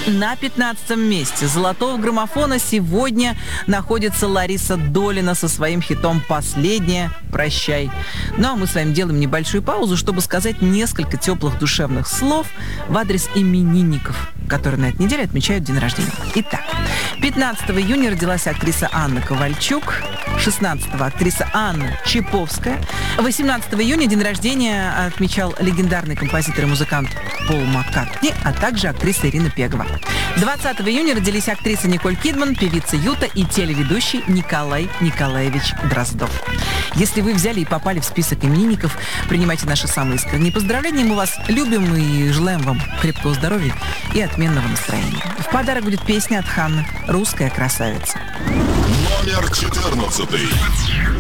На 15 месте золотого граммофона сегодня находится Лариса Долина со своим хитом «Последняя. Прощай». Ну а мы с вами делаем небольшую паузу, чтобы сказать несколько теплых душевных слов в адрес именинников, которые на этой неделе отмечают день рождения. Итак, 15 июня родилась актриса Анна Ковальчук, 16-го актриса Анна Чиповская, 18 июня день рождения отмечал легендарный композитор и музыкант Пол Маккартни, а также актриса Ирина Пегова. 20 июня родились актриса Николь Кидман, певица Юта и телеведущий Николай Николаевич Дроздов. Если вы взяли и попали в список именинников, принимайте наши самые искренние поздравления. Мы вас любим и желаем вам крепкого здоровья и отменного настроения. В подарок будет песня от Ханны «Русская красавица». Номер 14.